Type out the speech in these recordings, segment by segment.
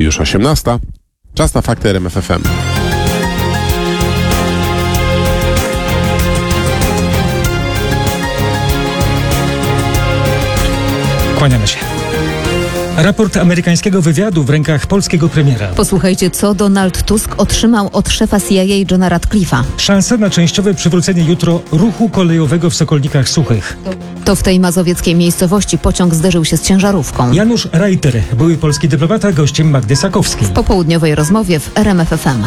Już 18. Czas na fakty RMF FM. Kłaniamy się. Raport amerykańskiego wywiadu w rękach polskiego premiera. Posłuchajcie, co Donald Tusk otrzymał od szefa CIA Johna Ratcliffe'a. Szansa na częściowe przywrócenie jutro ruchu kolejowego w Sokolnikach Suchych. To w tej mazowieckiej miejscowości pociąg zderzył się z ciężarówką. Janusz Reiter, były polski dyplomata, gościem Magdy Sakowskiej. W popołudniowej rozmowie w RMF FM.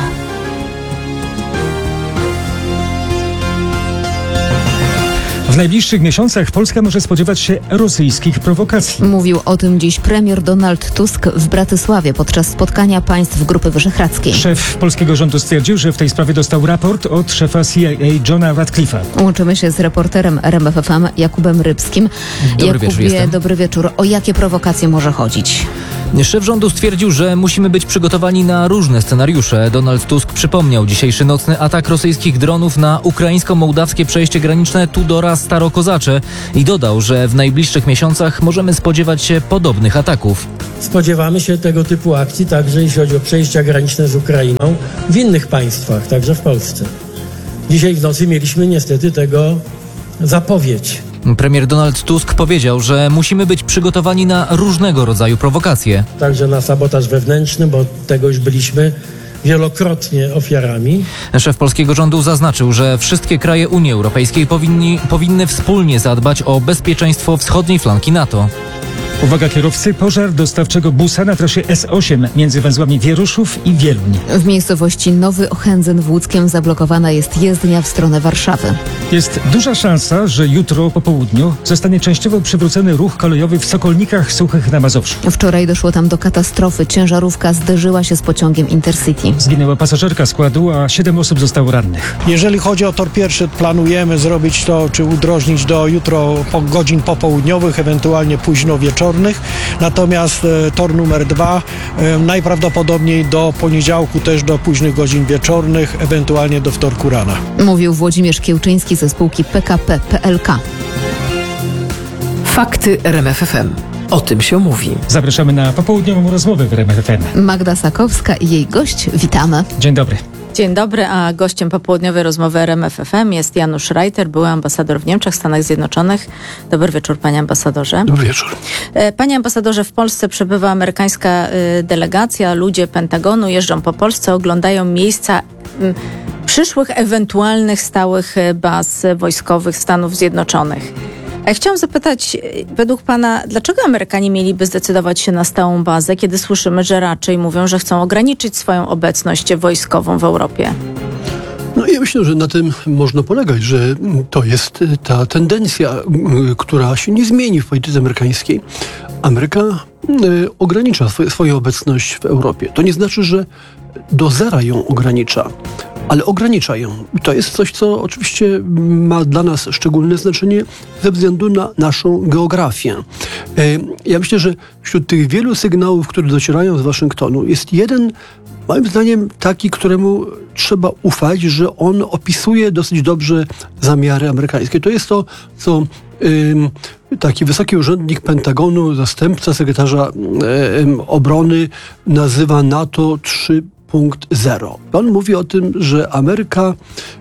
W najbliższych miesiącach Polska może spodziewać się rosyjskich prowokacji. Mówił o tym dziś premier Donald Tusk w Bratysławie podczas spotkania państw Grupy Wyszehradzkiej. Szef polskiego rządu stwierdził, że w tej sprawie dostał raport od szefa CIA Johna Ratcliffe'a. Łączymy się z reporterem RMF FM Jakubem Rybskim. Dobry wieczór. O jakie prowokacje może chodzić? Szef rządu stwierdził, że musimy być przygotowani na różne scenariusze. Donald Tusk przypomniał dzisiejszy nocny atak rosyjskich dronów na ukraińsko-mołdawskie przejście graniczne Tudora-Starokozacze i dodał, że w najbliższych miesiącach możemy spodziewać się podobnych ataków. Spodziewamy się tego typu akcji także jeśli chodzi o przejścia graniczne z Ukrainą w innych państwach, także w Polsce. Dzisiaj w nocy mieliśmy niestety tego zapowiedź. Premier Donald Tusk powiedział, że musimy być przygotowani na różnego rodzaju prowokacje. Także na sabotaż wewnętrzny, bo tego już byliśmy wielokrotnie ofiarami. Szef polskiego rządu zaznaczył, że wszystkie kraje Unii Europejskiej powinny wspólnie zadbać o bezpieczeństwo wschodniej flanki NATO. Uwaga kierowcy, pożar dostawczego busa na trasie S8 między węzłami Wieruszów i Wieluń. W miejscowości Nowy Ochędzyn w Łódzkiem zablokowana jest jezdnia w stronę Warszawy. Jest duża szansa, że jutro po południu zostanie częściowo przywrócony ruch kolejowy w Sokolnikach Suchych na Mazowszu. Wczoraj doszło tam do katastrofy. Ciężarówka zderzyła się z pociągiem Intercity. Zginęła pasażerka składu, a 7 osób zostało rannych. Jeżeli chodzi o tor pierwszy, planujemy zrobić to, czy udrożnić do jutro godzin popołudniowych, ewentualnie późno wieczornych. Natomiast tor numer 2 najprawdopodobniej do poniedziałku, też do późnych godzin wieczornych, ewentualnie do wtorku rana. Mówił Włodzimierz Kiełczyński ze spółki PKP PLK. Fakty RMF FM. O tym się mówi. Zapraszamy na popołudniową rozmowę w RMF FM. Magda Sakowska i jej gość. Witamy. Dzień dobry. Dzień dobry, a gościem popołudniowej rozmowy RMF FM jest Janusz Reiter, były ambasador w Niemczech, Stanach Zjednoczonych. Dobry wieczór, panie ambasadorze. Dobry wieczór. Panie ambasadorze, w Polsce przebywa amerykańska delegacja. Ludzie Pentagonu jeżdżą po Polsce, oglądają miejsca przyszłych ewentualnych stałych baz wojskowych Stanów Zjednoczonych. Chciałam zapytać, według pana, dlaczego Amerykanie mieliby zdecydować się na stałą bazę, kiedy słyszymy, że raczej mówią, że chcą ograniczyć swoją obecność wojskową w Europie? No ja myślę, że na tym można polegać, że to jest ta tendencja, która się nie zmieni w polityce amerykańskiej. Ameryka ogranicza swoją obecność w Europie. To nie znaczy, że do zera ją ogranicza, ale ogranicza ją. I to jest coś, co oczywiście ma dla nas szczególne znaczenie ze względu na naszą geografię. Ja myślę, że wśród tych wielu sygnałów, które docierają z Waszyngtonu, jest jeden, moim zdaniem, taki, któremu trzeba ufać, że on opisuje dosyć dobrze zamiary amerykańskie. To jest to, co taki wysoki urzędnik Pentagonu, zastępca sekretarza obrony, nazywa NATO 3.0. On mówi o tym, że Ameryka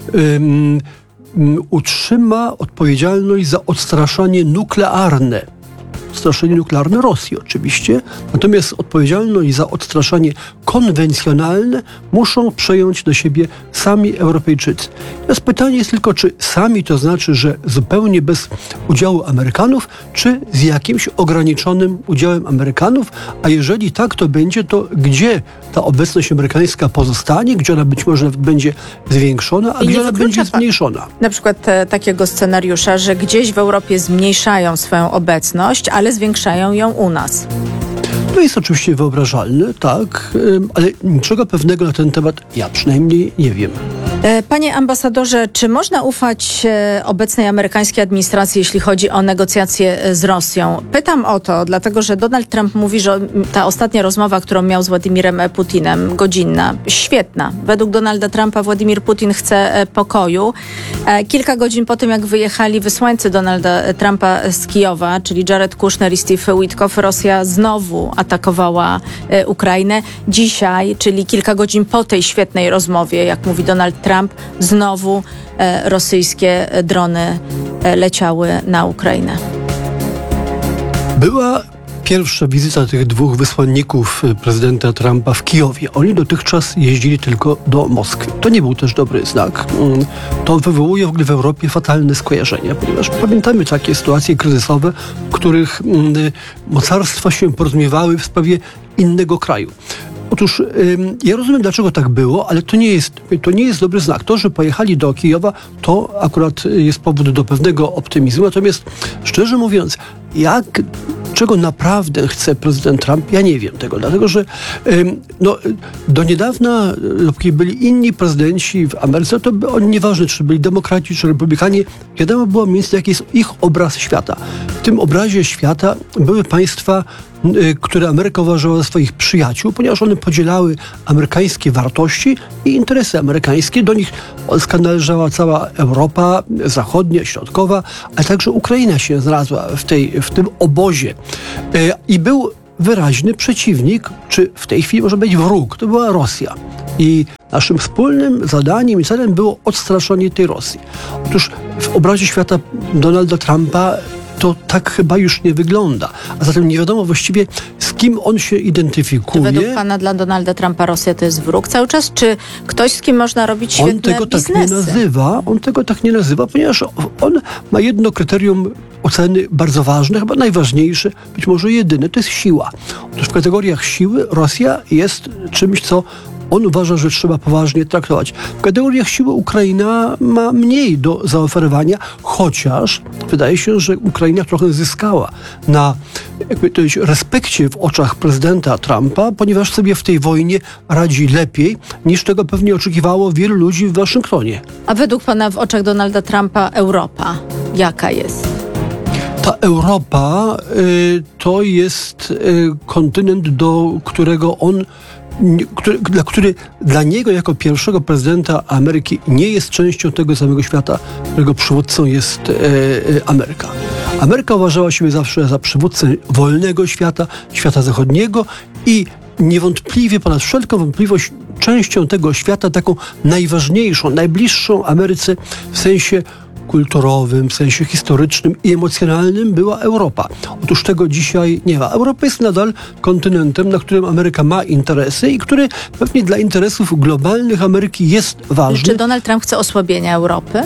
utrzyma odpowiedzialność za odstraszanie nuklearne Rosji oczywiście, natomiast odpowiedzialność za odstraszanie konwencjonalne muszą przejąć do siebie sami Europejczycy. Teraz pytanie jest tylko, czy sami to znaczy, że zupełnie bez udziału Amerykanów, czy z jakimś ograniczonym udziałem Amerykanów, a jeżeli tak to będzie, to gdzie ta obecność amerykańska pozostanie, gdzie ona być może będzie zwiększona, a gdzie ona będzie zmniejszona. Na przykład takiego scenariusza, że gdzieś w Europie zmniejszają swoją obecność, ale zwiększają ją u nas. To jest oczywiście wyobrażalne, tak, ale niczego pewnego na ten temat ja przynajmniej nie wiem. Panie ambasadorze, czy można ufać obecnej amerykańskiej administracji, jeśli chodzi o negocjacje z Rosją? Pytam o to, dlatego że Donald Trump mówi, że ta ostatnia rozmowa, którą miał z Władimirem Putinem, godzinna, świetna. Według Donalda Trumpa Władimir Putin chce pokoju. Kilka godzin po tym, jak wyjechali wysłańcy Donalda Trumpa z Kijowa, czyli Jared Kushner i Steve Witkoff, Rosja znowu atakowała Ukrainę. Dzisiaj, czyli kilka godzin po tej świetnej rozmowie, jak mówi Donald Trump, znowu rosyjskie drony leciały na Ukrainę. Była pierwsza wizyta tych dwóch wysłanników prezydenta Trumpa w Kijowie. Oni dotychczas jeździli tylko do Moskwy. To nie był też dobry znak. To wywołuje w ogóle w Europie fatalne skojarzenia, ponieważ pamiętamy takie sytuacje kryzysowe, w których mocarstwa się porozumiewały w sprawie innego kraju. Otóż ja rozumiem, dlaczego tak było, ale to nie jest dobry znak. To, że pojechali do Kijowa, to akurat jest powód do pewnego optymizmu. Natomiast szczerze mówiąc, czego naprawdę chce prezydent Trump, ja nie wiem tego, dlatego że do niedawna, dopóki byli inni prezydenci w Ameryce, to oni nieważne, czy byli demokraci, czy republikanie, wiadomo było mniej więcej, jaki jest ich obraz świata. W tym obrazie świata były państwa, które Ameryka uważała za swoich przyjaciół, ponieważ one podzielały amerykańskie wartości i interesy amerykańskie. Do nich należała cała Europa zachodnia, środkowa, ale także Ukraina się znalazła w tym obozie. I był wyraźny przeciwnik, czy w tej chwili może być wróg, to była Rosja. I naszym wspólnym zadaniem i celem było odstraszenie tej Rosji. Otóż w obrazie świata Donalda Trumpa to tak chyba już nie wygląda. A zatem nie wiadomo właściwie, z kim on się identyfikuje. Czy według pana dla Donalda Trumpa Rosja to jest wróg cały czas? Czy ktoś, z kim można robić świetne biznesy? On tego tak nie nazywa, ponieważ on ma jedno kryterium oceny bardzo ważne, chyba najważniejsze, być może jedyne, to jest siła. Otóż w kategoriach siły Rosja jest czymś, co on uważa, że trzeba poważnie traktować. W kategoriach siły Ukraina ma mniej do zaoferowania, chociaż wydaje się, że Ukraina trochę zyskała na respekcie w oczach prezydenta Trumpa, ponieważ sobie w tej wojnie radzi lepiej, niż tego pewnie oczekiwało wielu ludzi w Waszyngtonie. A według pana w oczach Donalda Trumpa Europa jaka jest? Ta Europa to jest kontynent, do którego on który dla niego jako pierwszego prezydenta Ameryki nie jest częścią tego samego świata, którego przywódcą jest Ameryka. Ameryka uważała siebie zawsze za przywódcę wolnego świata, świata zachodniego i niewątpliwie, ponad wszelką wątpliwość, częścią tego świata, taką najważniejszą, najbliższą Ameryce w sensie kulturowym, w sensie historycznym i emocjonalnym była Europa. Otóż tego dzisiaj nie ma. Europa jest nadal kontynentem, na którym Ameryka ma interesy i który pewnie dla interesów globalnych Ameryki jest ważny. Czy Donald Trump chce osłabienia Europy?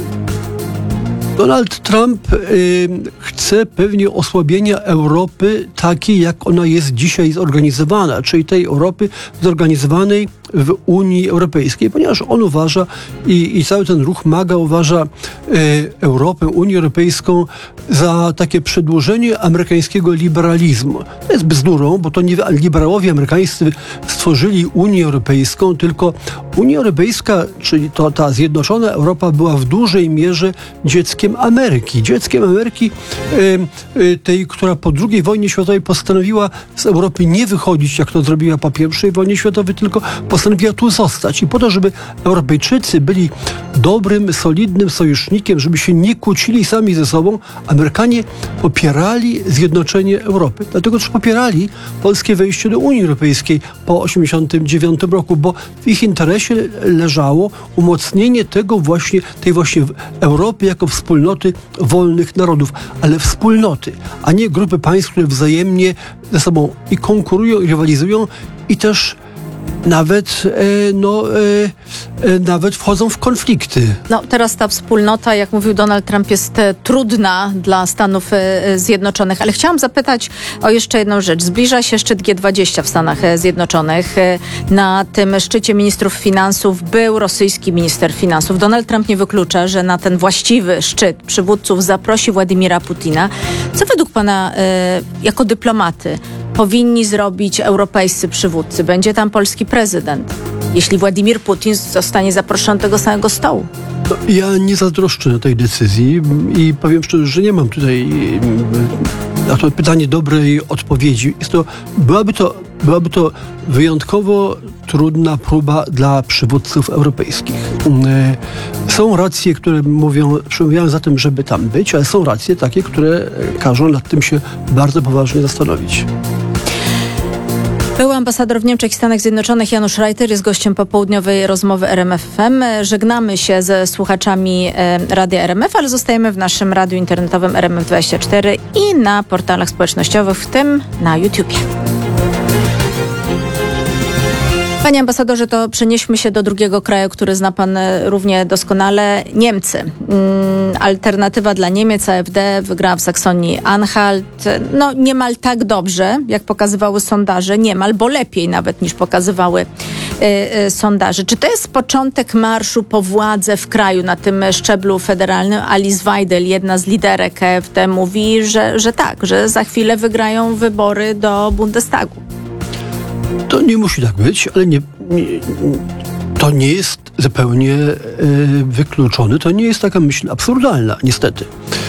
Donald Trump chce pewnie osłabienia Europy takiej, jak ona jest dzisiaj zorganizowana, czyli tej Europy zorganizowanej w Unii Europejskiej, ponieważ on uważa i cały ten ruch MAGA uważa Europę, Unię Europejską za takie przedłużenie amerykańskiego liberalizmu. To jest bzdurą, bo to nie liberałowie amerykańscy stworzyli Unię Europejską, tylko Unia Europejska, czyli ta zjednoczona Europa była w dużej mierze dzieckiem Ameryki. Dzieckiem Ameryki tej, która po II wojnie światowej postanowiła z Europy nie wychodzić, jak to zrobiła po I wojnie światowej, tylko postanowiła tu zostać. I po to, żeby Europejczycy byli dobrym, solidnym sojusznikiem, żeby się nie kłócili sami ze sobą, Amerykanie popierali zjednoczenie Europy. Dlatego też popierali polskie wejście do Unii Europejskiej po 1989 roku, bo w ich interesie leżało umocnienie tej właśnie Europy jako wspólnoty wolnych narodów, ale wspólnoty, a nie grupy państw, które wzajemnie ze sobą i konkurują, i rywalizują, i też nawet wchodzą w konflikty. No teraz ta wspólnota, jak mówił Donald Trump, jest trudna dla Stanów Zjednoczonych, ale chciałam zapytać o jeszcze jedną rzecz. Zbliża się szczyt G20 w Stanach Zjednoczonych. Na tym szczycie ministrów finansów był rosyjski minister finansów. Donald Trump nie wyklucza, że na ten właściwy szczyt przywódców zaprosi Władimira Putina. Co według pana jako dyplomaty powinni zrobić europejscy przywódcy? Będzie tam polski prezydent. jeśli Władimir Putin zostanie zaproszony do tego samego stołu? No, ja nie zazdroszczę tej decyzji i powiem szczerze, że nie mam tutaj na to pytanie dobrej odpowiedzi. Byłaby to wyjątkowo trudna próba dla przywódców europejskich. Są racje, które przemawiają za tym, żeby tam być, ale są racje takie, które każą nad tym się bardzo poważnie zastanowić. Były ambasador w Niemczech i Stanach Zjednoczonych Janusz Reiter jest gościem popołudniowej rozmowy RMF FM. Żegnamy się ze słuchaczami Radia RMF, ale zostajemy w naszym radiu internetowym RMF24 i na portalach społecznościowych, w tym na YouTubie. Panie ambasadorze, to przenieśmy się do drugiego kraju, który zna pan równie doskonale. Niemcy. Alternatywa dla Niemiec, AfD, wygrała w Saksonii-Anhalt. No niemal tak dobrze, jak pokazywały sondaże. Niemal, bo lepiej nawet niż pokazywały sondaże. Czy to jest początek marszu po władzę w kraju na tym szczeblu federalnym? Alice Weidel, jedna z liderek AfD, mówi, że tak, że za chwilę wygrają wybory do Bundestagu. To nie musi tak być, ale to nie jest zupełnie wykluczone. To nie jest taka myśl absurdalna, niestety.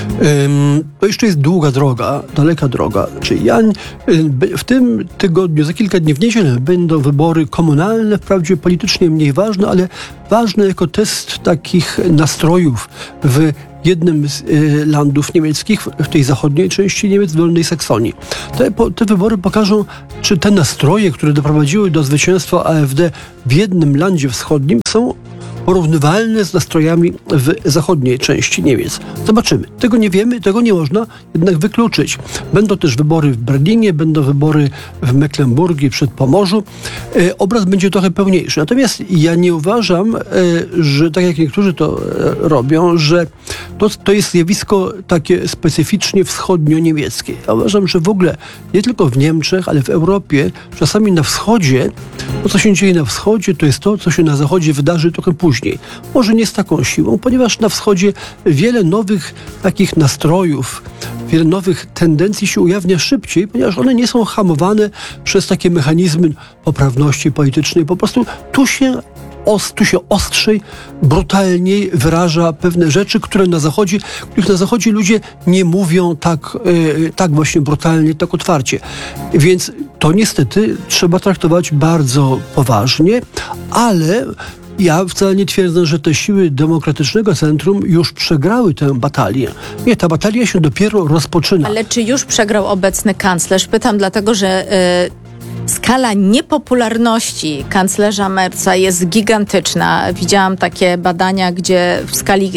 To jeszcze jest długa droga, daleka droga. Czyli w tym tygodniu, za kilka dni w niedzielę będą wybory komunalne, wprawdzie politycznie mniej ważne, ale ważne jako test takich nastrojów w jednym z landów niemieckich, w tej zachodniej części Niemiec, w Dolnej Saksonii. Te wybory pokażą, czy te nastroje, które doprowadziły do zwycięstwa AfD w jednym landzie wschodnim, są porównywalne z nastrojami w zachodniej części Niemiec. Zobaczymy. Tego nie wiemy, tego nie można jednak wykluczyć. Będą też wybory w Berlinie, będą wybory w Mecklenburgii, Przedpomorzu. Obraz będzie trochę pełniejszy. Natomiast ja nie uważam, że tak jak niektórzy to robią, że to jest zjawisko takie specyficznie wschodnio-niemieckie. Ja uważam, że w ogóle nie tylko w Niemczech, ale w Europie, czasami na wschodzie, to co się dzieje na wschodzie, to jest to, co się na zachodzie wydarzy trochę później. Może nie z taką siłą, ponieważ na wschodzie wiele nowych takich nastrojów, wiele nowych tendencji się ujawnia szybciej, ponieważ one nie są hamowane przez takie mechanizmy poprawności politycznej. Po prostu tu się ostrzej, brutalniej wyraża pewne rzeczy, których na zachodzie ludzie nie mówią tak właśnie brutalnie, tak otwarcie. Więc to niestety trzeba traktować bardzo poważnie, ale ja wcale nie twierdzę, że te siły demokratycznego centrum już przegrały tę batalię. Nie, ta batalia się dopiero rozpoczyna. Ale czy już przegrał obecny kanclerz? Pytam dlatego, że skala niepopularności kanclerza Merza jest gigantyczna. Widziałam takie badania, gdzie w skali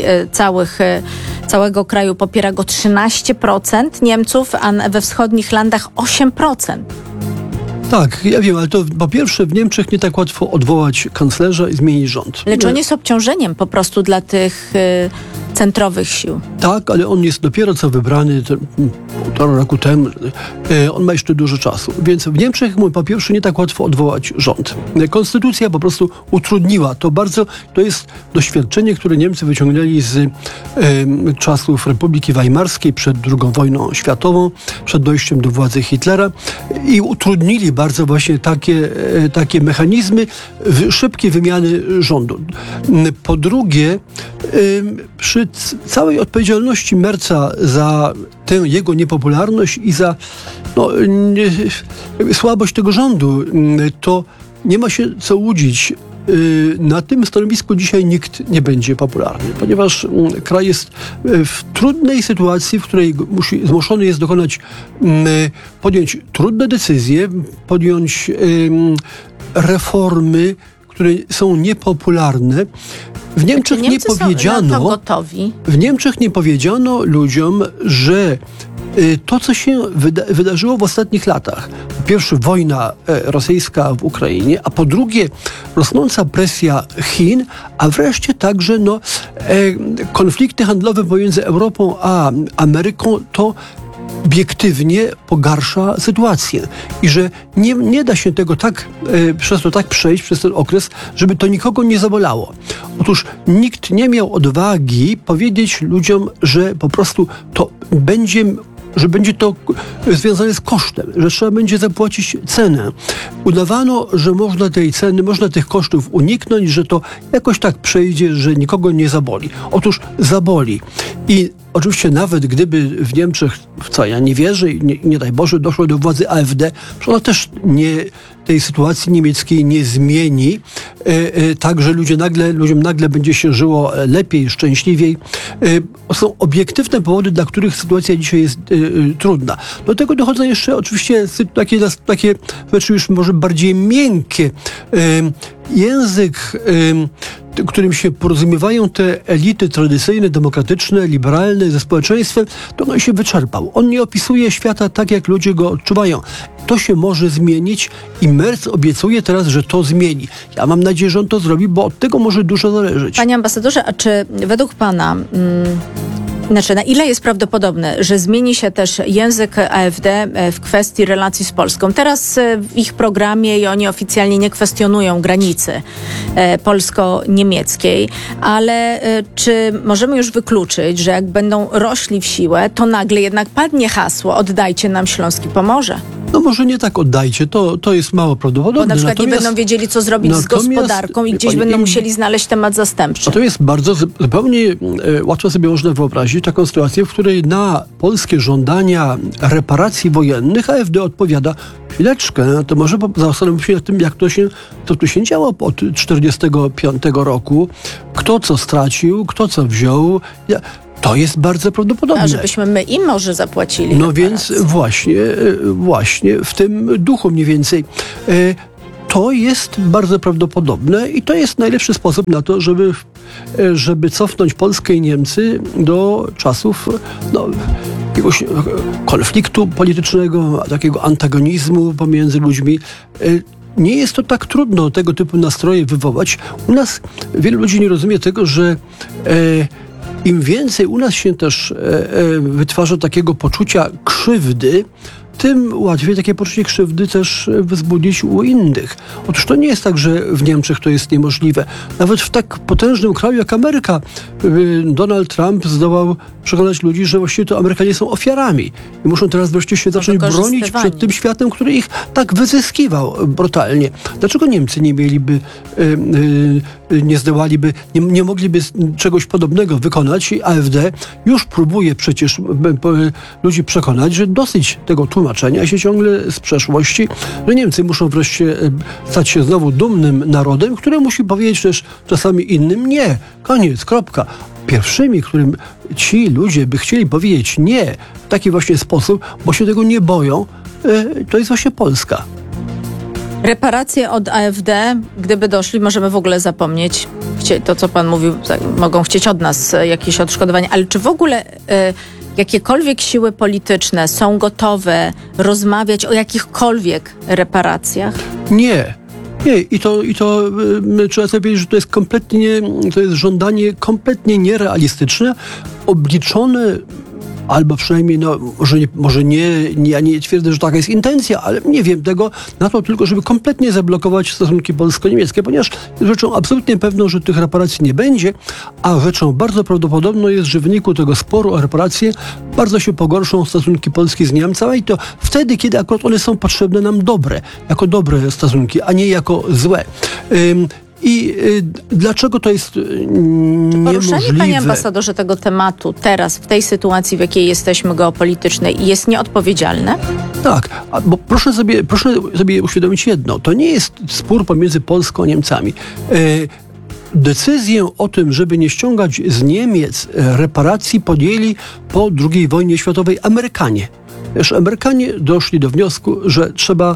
całego kraju popiera go 13% Niemców, a we wschodnich landach 8%. Tak, ja wiem, ale to po pierwsze w Niemczech nie tak łatwo odwołać kanclerza i zmienić rząd. Lecz on jest obciążeniem po prostu dla tych centrowych sił. Tak, ale on jest dopiero co wybrany półtora roku temu. On ma jeszcze dużo czasu. Więc w Niemczech po pierwsze nie tak łatwo odwołać rząd. Konstytucja po prostu utrudniła to bardzo. To jest doświadczenie, które Niemcy wyciągnęli z czasów Republiki Weimarskiej przed II wojną światową, przed dojściem do władzy Hitlera i utrudnili bardzo właśnie takie mechanizmy szybkiej wymiany rządu. Po drugie, przy całej odpowiedzialności Merza za tę jego niepopularność i za słabość tego rządu, to nie ma się co łudzić. Na tym stanowisku dzisiaj nikt nie będzie popularny, ponieważ kraj jest w trudnej sytuacji, w której zmuszony jest podjąć trudne decyzje, podjąć reformy, które są niepopularne. W Niemczech nie powiedziano, są na to gotowi? W Niemczech nie powiedziano ludziom, że to, co się wydarzyło w ostatnich latach, po pierwsze wojna rosyjska w Ukrainie, a po drugie rosnąca presja Chin, a wreszcie także konflikty handlowe pomiędzy Europą a Ameryką, to obiektywnie pogarsza sytuację i że nie da się tego przejść przez ten okres, żeby to nikogo nie zabolało. Otóż nikt nie miał odwagi powiedzieć ludziom, że po prostu to będzie że będzie to związane z kosztem, że trzeba będzie zapłacić cenę. Udawano, że można tej ceny, można tych kosztów uniknąć, że to jakoś tak przejdzie, że nikogo nie zaboli. Otóż zaboli. I oczywiście nawet gdyby w Niemczech, w co ja nie wierzę, nie daj Boże, doszło do władzy AfD, że ona też tej sytuacji niemieckiej nie zmieni, tak, że ludziom nagle będzie się żyło lepiej, szczęśliwiej. Są obiektywne powody, dla których sytuacja dzisiaj jest trudna. Do tego dochodzą jeszcze oczywiście takie rzeczy już może bardziej miękkie. Język, którym się porozumiewają te elity tradycyjne, demokratyczne, liberalne ze społeczeństwem, to on się wyczerpał. On nie opisuje świata tak, jak ludzie go odczuwają. To się może zmienić i Merz obiecuje teraz, że to zmieni. Ja mam nadzieję, że on to zrobi, bo od tego może dużo zależeć. Panie ambasadorze, a czy według pana... na ile jest prawdopodobne, że zmieni się też język AfD w kwestii relacji z Polską? Teraz w ich programie i oni oficjalnie nie kwestionują granicy polsko-niemieckiej, ale czy możemy już wykluczyć, że jak będą rośli w siłę, to nagle jednak padnie hasło: oddajcie nam Śląsk i Pomorze? No może nie tak oddajcie, to jest mało prawdopodobne. Bo na przykład nie będą wiedzieli, co zrobić z gospodarką i gdzieś będą musieli znaleźć temat zastępczy. To jest bardzo zupełnie łatwo sobie można wyobrazić taką sytuację, w której na polskie żądania reparacji wojennych AfD odpowiada: chwileczkę, to może zastanówmy się nad tym, jak to tu się działo od 1945 roku, kto co stracił, kto co wziął. To jest bardzo prawdopodobne. A żebyśmy my im może zapłacili. No więc właśnie w tym duchu mniej więcej. To jest bardzo prawdopodobne i to jest najlepszy sposób na to, żeby cofnąć Polskę i Niemcy do czasów jakiegoś konfliktu politycznego, takiego antagonizmu pomiędzy ludźmi. Nie jest to tak trudno tego typu nastroje wywołać. U nas wielu ludzi nie rozumie tego, że im więcej u nas się też wytwarza takiego poczucia krzywdy, tym łatwiej takie poczucie krzywdy też wzbudzić u innych. Otóż to nie jest tak, że w Niemczech to jest niemożliwe. Nawet w tak potężnym kraju jak Ameryka Donald Trump zdołał przekonać ludzi, że właściwie to Amerykanie są ofiarami i muszą teraz wreszcie się zacząć bronić przed tym światem, który ich tak wyzyskiwał brutalnie. Dlaczego Niemcy nie mieliby, nie zdołaliby, nie mogliby czegoś podobnego wykonać i AfD już próbuje przecież ludzi przekonać, że dosyć tego tłumaczenia się ciągle z przeszłości, że Niemcy muszą wreszcie stać się znowu dumnym narodem, który musi powiedzieć też czasami innym nie. Koniec, kropka. Pierwszymi, którym ci ludzie by chcieli powiedzieć nie w taki właśnie sposób, bo się tego nie boją, to jest właśnie Polska. Reparacje od AfD, gdyby doszli, możemy w ogóle zapomnieć. To, co pan mówił, mogą chcieć od nas jakieś odszkodowanie, ale czy w ogóle jakiekolwiek siły polityczne są gotowe rozmawiać o jakichkolwiek reparacjach? Nie. I to trzeba sobie powiedzieć, że to jest żądanie kompletnie nierealistyczne, obliczone, albo przynajmniej, może nie, ja nie twierdzę, że taka jest intencja, ale nie wiem tego, na to tylko, żeby kompletnie zablokować stosunki polsko-niemieckie, ponieważ rzeczą absolutnie pewną, że tych reparacji nie będzie, a rzeczą bardzo prawdopodobną jest, że w wyniku tego sporu o reparacje bardzo się pogorszą stosunki Polski z Niemcami i to wtedy, kiedy akurat one są potrzebne nam jako dobre stosunki, a nie jako złe. I dlaczego to jest niemożliwe? Poruszenie, panie ambasadorze, tego tematu teraz, w tej sytuacji, w jakiej jesteśmy geopolitycznej, jest nieodpowiedzialne? Tak, bo proszę sobie uświadomić jedno. To nie jest spór pomiędzy Polską a Niemcami. Decyzję o tym, żeby nie ściągać z Niemiec reparacji, podjęli po II wojnie światowej Amerykanie. Amerykanie doszli do wniosku, że trzeba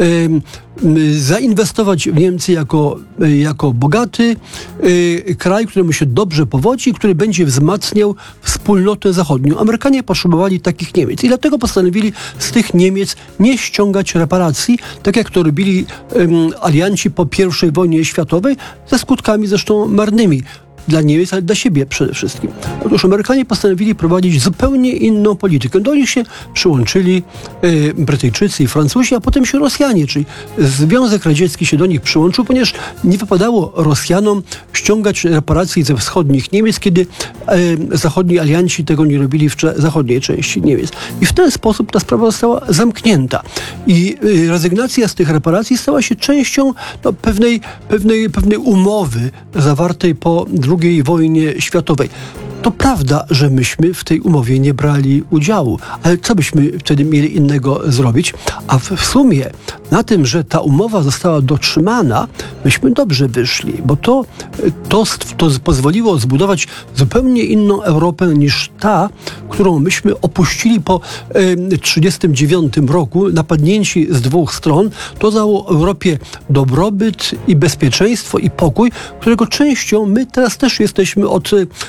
zainwestować w Niemcy jako bogaty kraj, któremu się dobrze powodzi, który będzie wzmacniał wspólnotę zachodnią. Amerykanie potrzebowali takich Niemiec i dlatego postanowili z tych Niemiec nie ściągać reparacji, tak jak to robili alianci po I wojnie światowej, ze skutkami zresztą marnymi. dla Niemiec, ale dla siebie przede wszystkim. Otóż Amerykanie postanowili prowadzić zupełnie inną politykę. Do nich się przyłączyli Brytyjczycy i Francuzi, a potem się Rosjanie, czyli Związek Radziecki się do nich przyłączył, ponieważ nie wypadało Rosjanom ściągać reparacji ze wschodnich Niemiec, kiedy zachodni alianci tego nie robili w zachodniej części Niemiec. I w ten sposób ta sprawa została zamknięta. I rezygnacja z tych reparacji stała się częścią pewnej umowy zawartej po II wojnie światowej. To prawda, że myśmy w tej umowie nie brali udziału, ale co byśmy wtedy mieli innego zrobić? A w sumie na tym, że ta umowa została dotrzymana, myśmy dobrze wyszli, bo to pozwoliło zbudować zupełnie inną Europę niż ta, którą myśmy opuścili po 1939 roku, napadnięci z dwóch stron. To dało Europie dobrobyt i bezpieczeństwo i pokój, którego częścią my teraz też jesteśmy od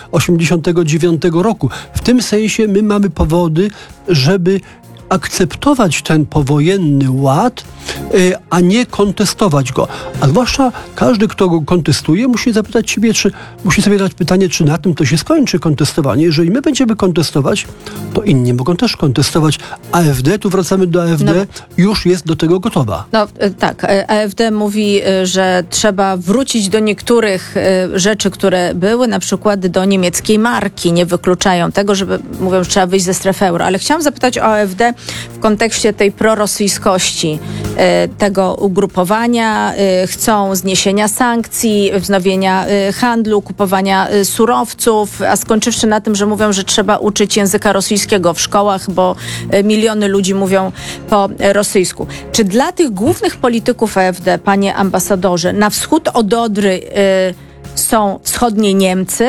1989 roku. W tym sensie my mamy powody, żeby akceptować ten powojenny ład, a nie kontestować go. A zwłaszcza każdy, kto go kontestuje, musi zapytać siebie, musi sobie zadać pytanie, czy na tym to się skończy kontestowanie. Jeżeli my będziemy kontestować, to inni mogą też kontestować. AfD, tu wracamy do AfD, już jest do tego gotowa. No tak, AfD mówi, że trzeba wrócić do niektórych rzeczy, które były, na przykład do niemieckiej marki. Nie wykluczają tego, mówią, że trzeba wyjść ze strefy euro. Ale chciałam zapytać o AfD w kontekście tej prorosyjskości tego ugrupowania. Chcą zniesienia sankcji, wznowienia handlu, kupowania surowców, a skończywszy na tym, że mówią, że trzeba uczyć języka rosyjskiego w szkołach, bo miliony ludzi mówią po rosyjsku. Czy dla tych głównych polityków AfD, panie ambasadorze, na wschód od Odry są wschodnie Niemcy,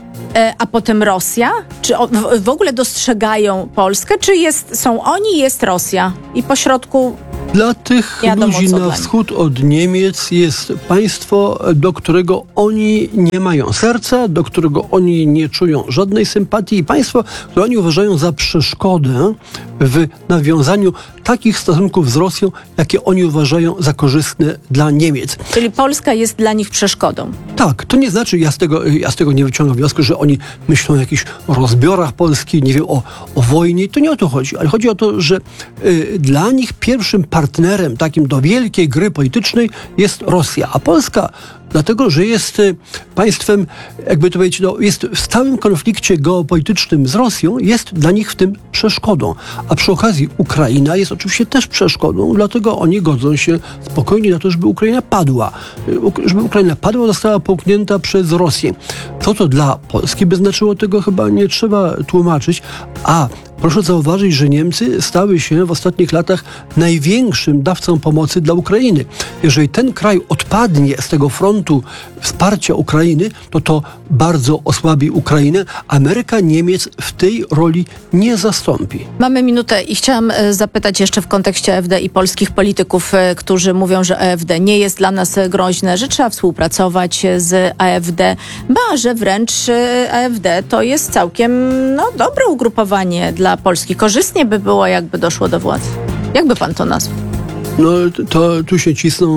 a potem Rosja? Czy w ogóle dostrzegają Polskę? Czy są oni, jest Rosja? I pośrodku dla tych ludzi na wschód od Niemiec jest państwo, do którego oni nie mają serca, do którego oni nie czują żadnej sympatii i państwo, które oni uważają za przeszkodę w nawiązaniu takich stosunków z Rosją, jakie oni uważają za korzystne dla Niemiec. Czyli Polska jest dla nich przeszkodą. Tak, to nie znaczy, ja z tego nie wyciągam wniosku, że oni myślą o jakichś rozbiorach Polski, nie wiem, o wojnie. To nie o to chodzi, ale chodzi o to, że dla nich pierwszym partnerem takim do wielkiej gry politycznej jest Rosja, a Polska dlatego, że jest państwem, jakby to powiedzieć, jest w stałym konflikcie geopolitycznym z Rosją, jest dla nich w tym przeszkodą. A przy okazji Ukraina jest oczywiście też przeszkodą, dlatego oni godzą się spokojnie na to, żeby Ukraina padła. Żeby Ukraina padła, została połknięta przez Rosję. Co to dla Polski by znaczyło, tego chyba nie trzeba tłumaczyć. A proszę zauważyć, że Niemcy stały się w ostatnich latach największym dawcą pomocy dla Ukrainy. Jeżeli ten kraj odpadnie z tego frontu wsparcia Ukrainy, to bardzo osłabi Ukrainę. Ameryka Niemiec w tej roli nie zastąpi. Mamy minutę i chciałam zapytać jeszcze w kontekście AfD i polskich polityków, którzy mówią, że AfD nie jest dla nas groźne, że trzeba współpracować z AfD, że wręcz AfD to jest całkiem dobre ugrupowanie dla Polski. Korzystnie by było, jakby doszło do władzy. Jakby pan to nazwał? No to tu się cisną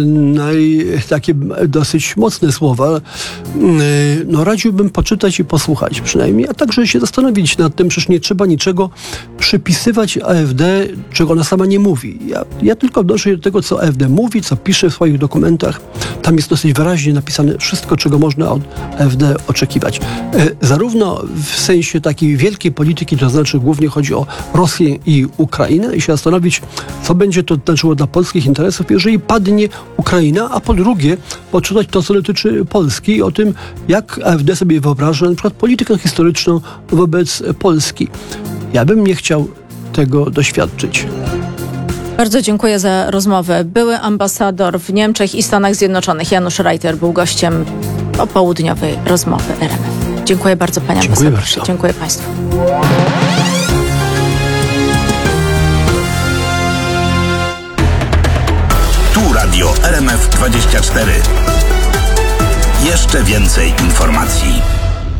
takie dosyć mocne słowa. No radziłbym poczytać i posłuchać przynajmniej, a także się zastanowić nad tym, przecież nie trzeba niczego przypisywać AfD, czego ona sama nie mówi. Ja tylko odnoszę się do tego, co AfD mówi, co pisze w swoich dokumentach. Tam jest dosyć wyraźnie napisane wszystko, czego można od AfD oczekiwać. Zarówno w sensie takiej wielkiej polityki, to znaczy głównie chodzi o Rosję i Ukrainę i się zastanowić, co będzie to znaczyło dla polskich interesów, jeżeli padnie Ukraina, a po drugie poczytać to, co dotyczy Polski i o tym, jak AfD sobie wyobraża na przykład politykę historyczną wobec Polski. Ja bym nie chciał tego doświadczyć. Bardzo dziękuję za rozmowę. Były ambasador w Niemczech i Stanach Zjednoczonych Janusz Reiter był gościem popołudniowej rozmowy RMF. Dziękuję bardzo, panie ambasadorze. Dziękuję państwu. Tu Radio RMF 24. Jeszcze więcej informacji.